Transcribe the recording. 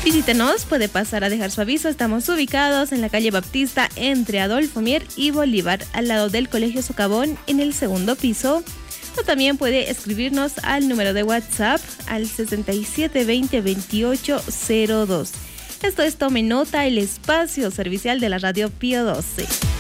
Visítenos, puede pasar a dejar su aviso. Estamos ubicados en la calle Baptista entre Adolfo Mier y Bolívar, al lado del Colegio Socavón, en el segundo piso. O también puede escribirnos al número de WhatsApp al 67202802. Esto es Tome Nota, el espacio servicial de la Radio Pío 12.